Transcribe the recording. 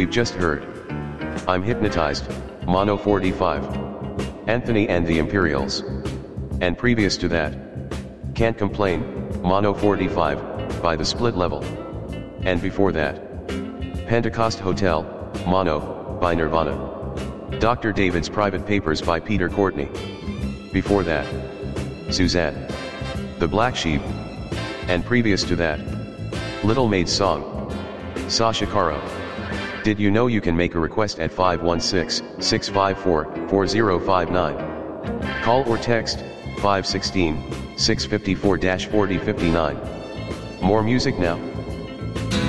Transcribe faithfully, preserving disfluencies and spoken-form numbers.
We've just heard I'm Hypnotized, Mono forty-five. Anthony and the Imperials. And previous to that, Can't Complain, Mono forty-five, by the Split Level. And before that, Pentecost Hotel, Mono, by Nirvana. Doctor David's Private Papers by Peter Courtney. Before that, Suzanne, The Black Sheep. And previous to that, Little Maid's Song, Sasha Caro. Did you know you can make a request at five one six, six five four, four zero five nine? Call or text five one six, six five four, four zero five nine. More music now.